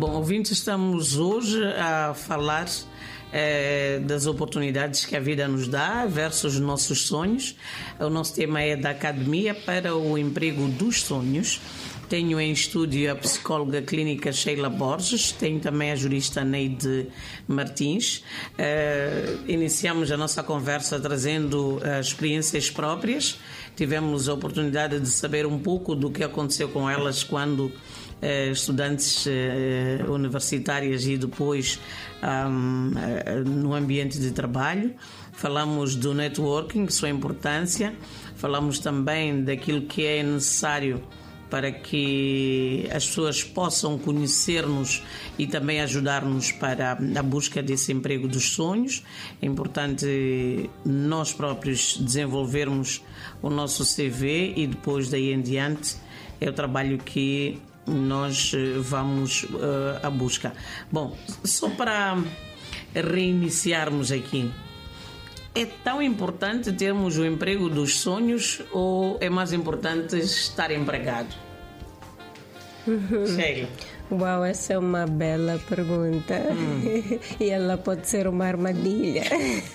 Bom, ouvintes, estamos hoje a falar das oportunidades que a vida nos dá versus nossos sonhos. O nosso tema é da Academia para o Emprego dos Sonhos. Tenho em estúdio a psicóloga clínica Sheila Borges, tenho também a jurista Neide Martins. Iniciamos a nossa conversa trazendo experiências próprias. Tivemos a oportunidade de saber um pouco do que aconteceu com elas quando estudantes universitárias e depois no ambiente de trabalho. Falamos do networking, sua importância. Falamos também daquilo que é necessário para que as pessoas possam conhecer-nos e também ajudar-nos para a busca desse emprego dos sonhos. É importante nós próprios desenvolvermos o nosso CV e depois daí em diante é o trabalho que nós vamos à busca. Bom, só para reiniciarmos aqui, é tão importante termos o emprego dos sonhos ou é mais importante estar empregado? Sheila. Uau, essa é uma bela pergunta. E ela pode ser uma armadilha.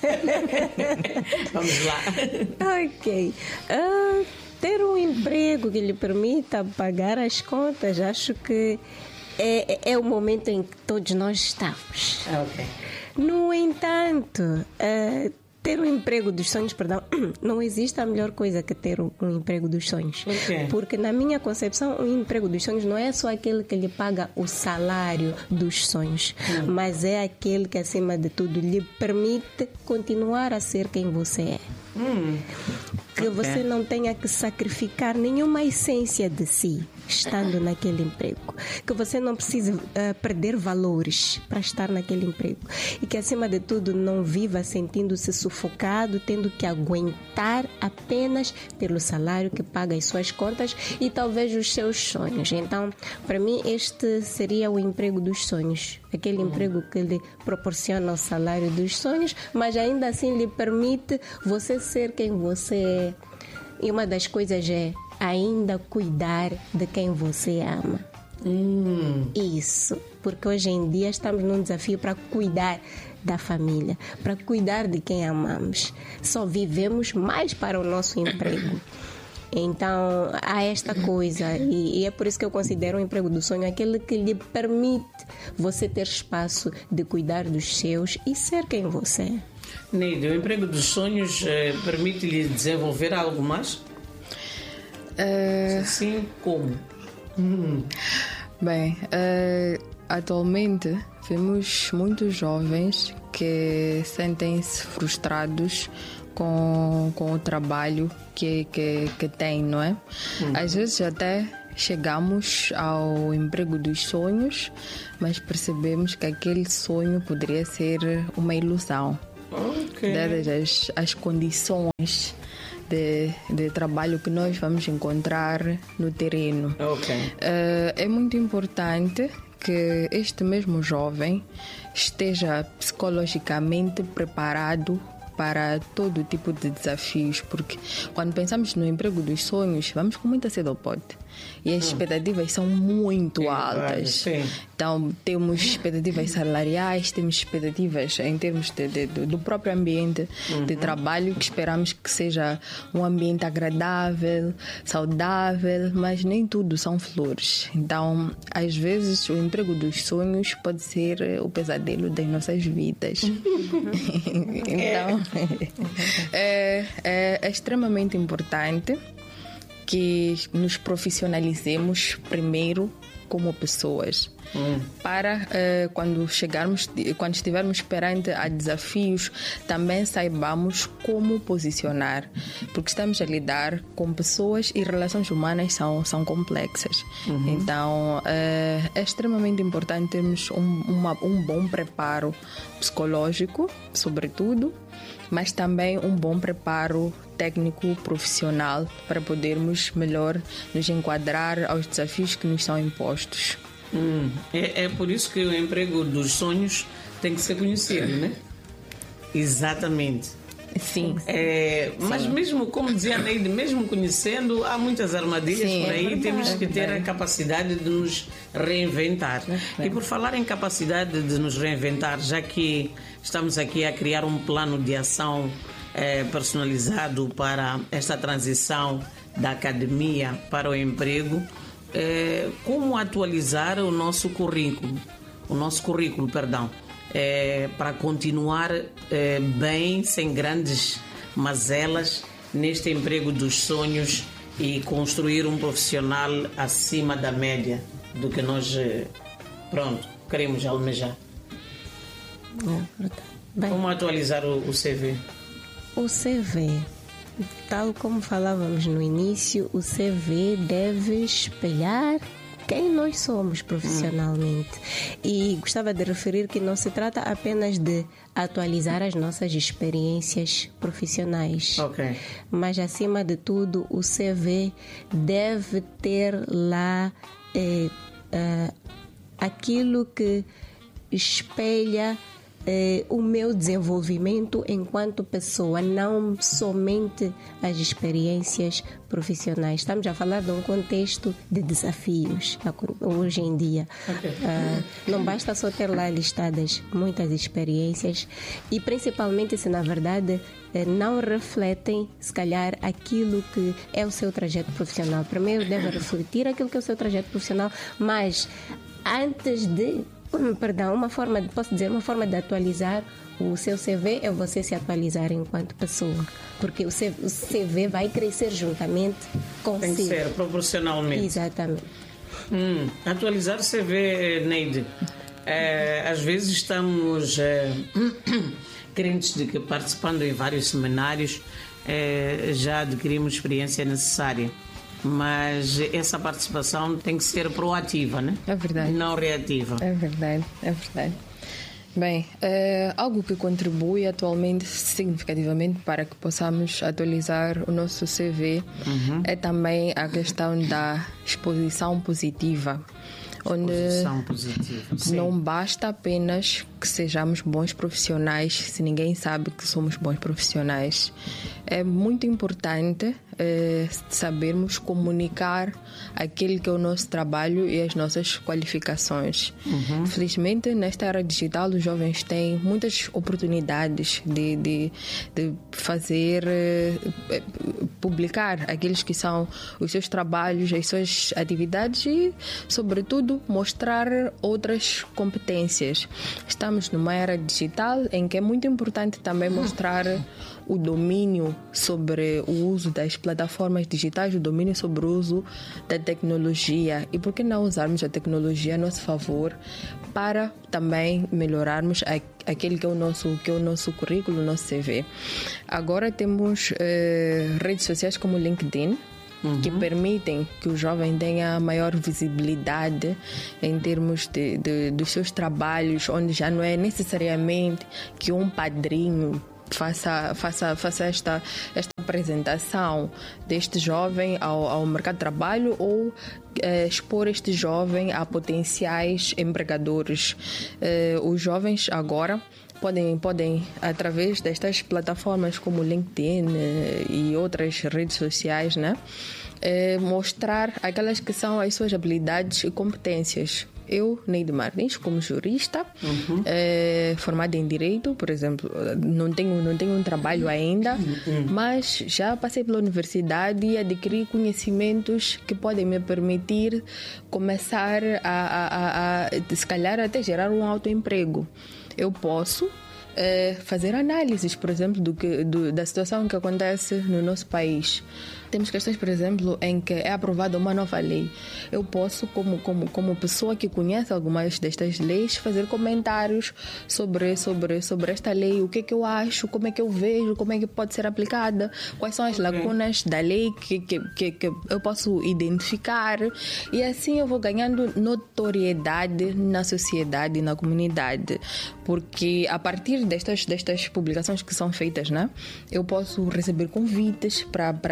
Vamos lá. Ok. Ter um emprego que lhe permita pagar as contas, acho que é o momento em que todos nós estamos. Ok. No entanto, ter um emprego dos sonhos, não existe a melhor coisa que ter um emprego dos sonhos. Por quê? Porque na minha concepção, um emprego dos sonhos não é só aquele que lhe paga o salário dos sonhos, mas é aquele que, acima de tudo, lhe permite continuar a ser quem você é. Que você não tenha que sacrificar nenhuma essência de si estando naquele emprego, que você não precise perder valores para estar naquele emprego e que, acima de tudo, não viva sentindo-se sufocado, tendo que aguentar apenas pelo salário que paga as suas contas e talvez os seus sonhos. Então, para mim, este seria o emprego dos sonhos, aquele emprego que lhe proporciona o salário dos sonhos, mas ainda assim lhe permite você ser quem você é. E uma das coisas é ainda cuidar de quem você ama. Isso, porque hoje em dia estamos num desafio para cuidar da família, para cuidar de quem amamos. Só vivemos mais para o nosso emprego. Então, há esta coisa, e é por isso que eu considero o emprego do sonho aquele que lhe permite você ter espaço de cuidar dos seus e ser quem você é. Neide, o emprego dos sonhos permite-lhe desenvolver algo mais? Sim, como? Bem, atualmente vemos muitos jovens que sentem-se frustrados com o trabalho que têm, não é? Às vezes até chegamos ao emprego dos sonhos, mas percebemos que aquele sonho poderia ser uma ilusão. Okay. Dadas as condições de trabalho que nós vamos encontrar no terreno. Okay. É muito importante que este mesmo jovem esteja psicologicamente preparado para todo tipo de desafios, porque quando pensamos no emprego dos sonhos, vamos com muita sede ao pote e as expectativas são muito altas. Sim. Então temos expectativas salariais, temos expectativas em termos do próprio ambiente de trabalho, que esperamos que seja um ambiente agradável, saudável, mas nem tudo são flores. Então, às vezes, o emprego dos sonhos pode ser o pesadelo das nossas vidas. Então, é extremamente importante que nos profissionalizemos primeiro como pessoas, para quando estivermos perante a desafios, também saibamos como posicionar, porque estamos a lidar com pessoas e relações humanas são complexas. Então é extremamente importante termos um bom preparo psicológico, sobretudo, mas também um bom preparo técnico profissional para podermos melhor nos enquadrar aos desafios que nos são impostos. É por isso que o emprego dos sonhos tem que ser conhecido, né? Exatamente. Sim. Mas mesmo, como dizia a Neide, mesmo conhecendo, há muitas armadilhas por aí, temos que ter a capacidade de nos reinventar. E por falar em capacidade de nos reinventar, já que estamos aqui a criar um plano de ação personalizado para esta transição da academia para o emprego, como atualizar o nosso currículo, para continuar bem, sem grandes mazelas, neste emprego dos sonhos e construir um profissional acima da média do que nós queremos almejar. Bem, como atualizar o CV? O CV, tal como falávamos no início, o CV deve espelhar quem nós somos profissionalmente. E gostava de referir que não se trata apenas de atualizar as nossas experiências profissionais. Mas, acima de tudo, o CV deve ter lá aquilo que espelha o meu desenvolvimento enquanto pessoa, não somente as experiências profissionais. Estamos a falar de um contexto de desafios hoje em dia. Não basta só ter lá listadas muitas experiências e principalmente se na verdade não refletem, se calhar, aquilo que é o seu trajeto profissional. Primeiro deve refletir aquilo que é o seu trajeto profissional, mas antes de uma forma de atualizar o seu CV é você se atualizar enquanto pessoa, porque o CV vai crescer juntamente consigo. Tem que ser proporcionalmente. Exatamente. Atualizar o CV, Neide. Às vezes estamos crentes de que participando em vários seminários já adquirimos experiência necessária. Mas essa participação tem que ser proativa, né? É verdade. Não reativa. É verdade. Bem, algo que contribui atualmente significativamente para que possamos atualizar o nosso CV é também a questão da exposição positiva. Onde não basta apenas que sejamos bons profissionais se ninguém sabe que somos bons profissionais. É muito importante sabermos comunicar aquele que é o nosso trabalho e as nossas qualificações. Felizmente, nesta era digital, os jovens têm muitas oportunidades de fazer, publicar aqueles que são os seus trabalhos, as suas atividades e, sobretudo, mostrar outras competências. Estamos numa era digital em que é muito importante também mostrar o domínio sobre o uso das plataformas digitais, o domínio sobre o uso da tecnologia. E por que não usarmos a tecnologia a nosso favor para também melhorarmos aquele que é o nosso currículo, o nosso CV. Agora temos redes sociais como o LinkedIn, que permitem que o jovem tenha maior visibilidade em termos dos seus trabalhos, onde já não é necessariamente que um padrinho faça esta apresentação deste jovem ao mercado de trabalho ou expor este jovem a potenciais empregadores. Os jovens agora podem, através destas plataformas como o LinkedIn e outras redes sociais, né, mostrar aquelas que são as suas habilidades e competências. Eu, Neide Martins, como jurista, formada em Direito, por exemplo, não tenho um trabalho ainda, mas já passei pela universidade e adquiri conhecimentos que podem me permitir começar a se calhar até gerar um autoemprego. Eu posso fazer análises, por exemplo, da situação que acontece no nosso país. Temos questões, por exemplo, em que é aprovada uma nova lei. Eu posso, como pessoa que conhece algumas destas leis, fazer comentários sobre esta lei, o que é que eu acho, como é que eu vejo, como é que pode ser aplicada, quais são as lacunas da lei que eu posso identificar. E assim eu vou ganhando notoriedade na sociedade e na comunidade. Porque a partir destas publicações que são feitas, né, eu posso receber convites para palestras,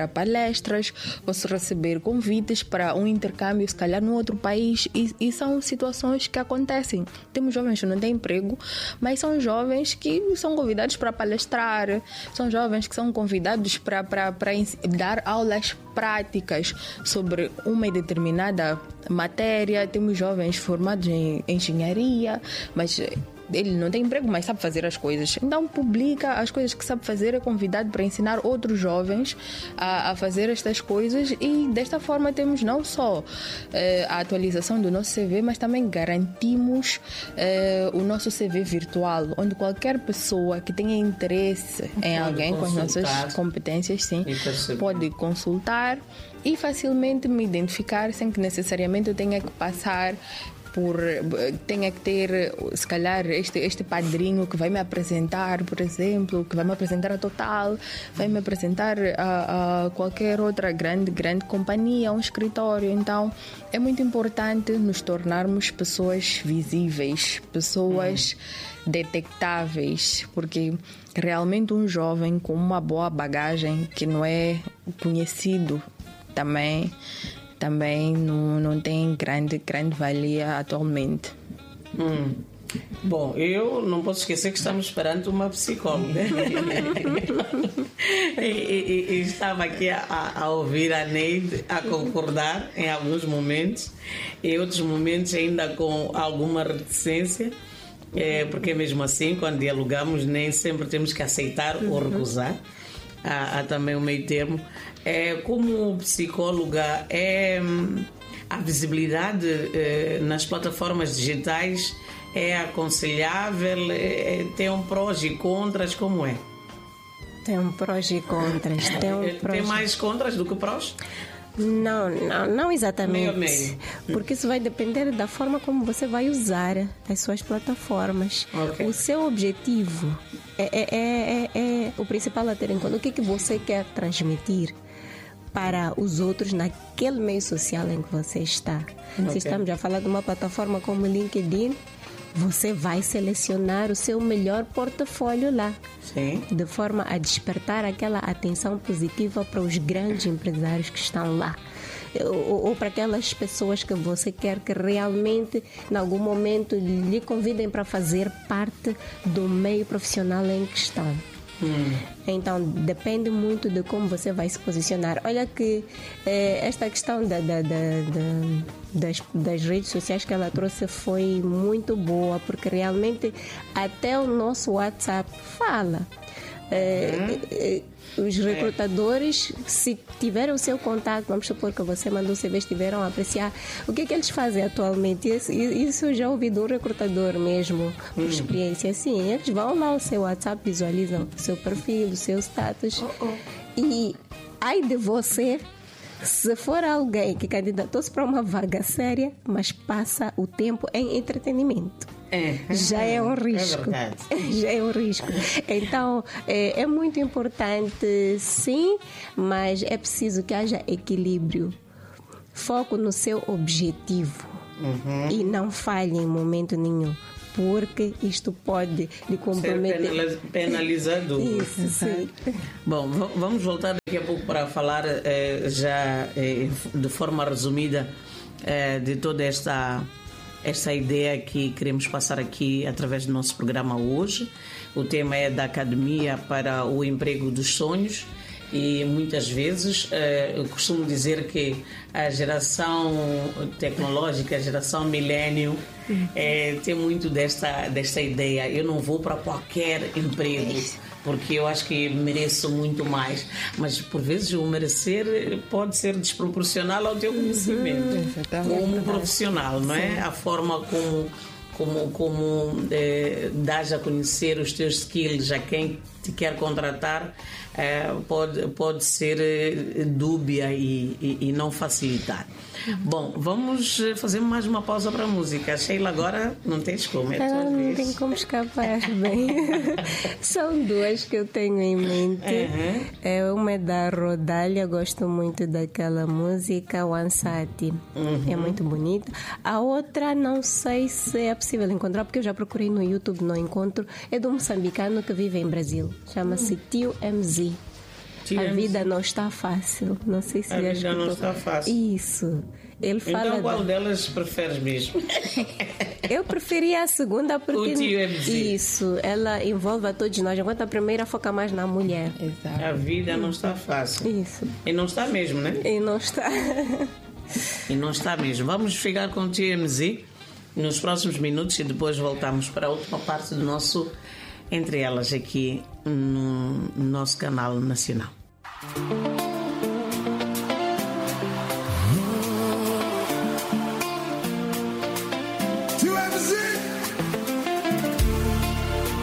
palestras, posso receber convites para um intercâmbio, se calhar num outro país, e são situações que acontecem. Temos jovens que não têm emprego, mas são jovens que são convidados para palestrar, são jovens que são convidados para dar aulas práticas sobre uma determinada matéria. Temos jovens formados em engenharia, mas ele não tem emprego, mas sabe fazer as coisas. Então publica as coisas que sabe fazer, é convidado para ensinar outros jovens a fazer estas coisas, e desta forma temos não só a atualização do nosso CV, mas também garantimos o nosso CV virtual, onde qualquer pessoa que tenha interesse em alguém com as nossas competências, sim, pode consultar e facilmente me identificar, sem que necessariamente eu tenha que passar tenha que ter, se calhar, este padrinho que vai me apresentar, por exemplo, que vai me apresentar a Total, vai me apresentar a qualquer outra grande companhia, um escritório. Então é muito importante nos tornarmos pessoas visíveis, pessoas detectáveis, porque realmente um jovem com uma boa bagagem, que não é conhecido, também não tem grande valia atualmente. Bom, eu não posso esquecer que estamos esperando uma psicóloga. e estava aqui a ouvir a Neide, a concordar em alguns momentos, em outros momentos ainda com alguma reticência, porque mesmo assim, quando dialogamos, nem sempre temos que aceitar ou recusar. Há também um meio termo. Como psicóloga, a visibilidade nas plataformas digitais é aconselhável? Tem um prós e contras? Como é? Tem um prós e contras. Tem mais contras do que prós? Não exatamente. Meio. Porque isso vai depender da forma como você vai usar as suas plataformas. Okay. O seu objetivo é o principal a ter em conta. O que você quer transmitir para os outros naquele meio social em que você está. Okay. Se estamos a falar de uma plataforma como o LinkedIn, você vai selecionar o seu melhor portfólio lá. Sim. De forma a despertar aquela atenção positiva para os grandes empresários que estão lá. Ou para aquelas pessoas que você quer que realmente, em algum momento, lhe convidem para fazer parte do meio profissional em que estão. Então depende muito de como você vai se posicionar. Olha que esta questão das redes sociais que ela trouxe foi muito boa, porque realmente até o nosso WhatsApp fala. Os recrutadores, se tiverem o seu contato, vamos supor que você mandou o CV, estiveram a apreciar o que eles fazem atualmente. Isso eu já ouvi de um recrutador mesmo, por experiência. Sim, eles vão lá ao seu WhatsApp, visualizam o seu perfil, o seu status. E ai de você, se for alguém que candidatou-se para uma vaga séria, mas passa o tempo em entretenimento. Já é um risco. Já é um risco. Então, é muito importante, sim, mas é preciso que haja equilíbrio. Foco no seu objetivo e não falhe em momento nenhum, porque isto pode lhe comprometer. Ser penalizador. Isso, sim. Bom, vamos voltar daqui a pouco para falar já de forma resumida de toda esta ideia que queremos passar aqui através do nosso programa hoje. O tema é da Academia para o Emprego dos Sonhos, e muitas vezes eu costumo dizer que a geração tecnológica, a geração milênio, tem muito desta ideia. Eu não vou para qualquer emprego, porque eu acho que mereço muito mais. Mas, por vezes, o merecer pode ser desproporcional ao teu conhecimento como profissional, não é? A forma como dás a conhecer os teus skills a quem te quer contratar pode ser dúbia e não facilitar. Bom, vamos fazer mais uma pausa para a música. Sheila, agora não tens como, é a tua vez. Não tem como escapar, bem. São duas que eu tenho em mente. Uma é da Rodália, gosto muito daquela música, Wansati. É muito bonita. A outra, não sei se é possível encontrar, porque eu já procurei no YouTube, não encontro. É de um moçambicano que vive em Brasil. Chama-se Tio MZ. A vida não está fácil. Não sei se a vida não está fácil. Isso. Ele fala então qual delas preferes mesmo? Eu preferia a segunda porque O TMZ. isso, ela envolve a todos nós, enquanto a primeira foca mais na mulher. Exato. A vida não está fácil. Isso. E não está mesmo, né? E não está. E não está mesmo. Vamos ficar com o TMZ nos próximos minutos e depois voltamos para a última parte do nosso Entre Elas aqui no nosso canal nacional.